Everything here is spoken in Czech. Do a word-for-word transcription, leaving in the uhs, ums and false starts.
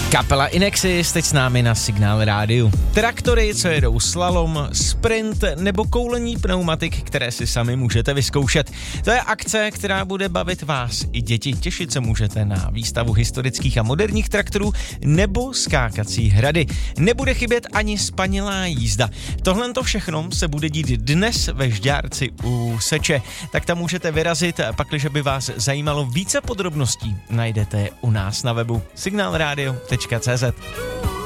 Kapela Inexis teď s námi na Signál rádiu. Traktory, co jedou slalom, sprint nebo koulení pneumatik, které si sami můžete vyzkoušet. To je akce, která bude bavit vás i děti. Těšit se můžete na výstavu historických a moderních traktorů nebo skákací hrady. Nebude chybět ani spanilá jízda. Tohle to všechno se bude dít dnes ve Žďárci u Seče. Tak tam můžete vyrazit, pakliže by vás zajímalo více podrobností, najdete u nás na webu signál radio tečka cé zet.